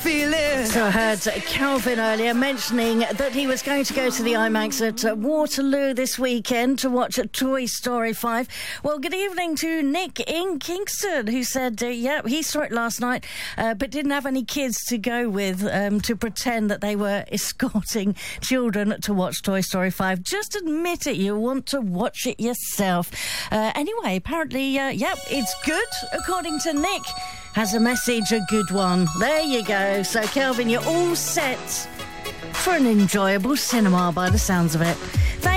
feeling. So I heard Calvin earlier mentioning that he was going to go to the IMAX at Waterloo this weekend to watch Toy Story 5. Well, good evening to Nick in Kingston, who said, he saw it last night, but didn't have any kids to go with to pretend that they were escorting children to watch Toy Story 5. Just admit it, you want to watch it yourself. Anyway, apparently, it's good, according to Nick. Has a message, a good one. There you go. So, Kelvin, you're all set for an enjoyable cinema by the sounds of it.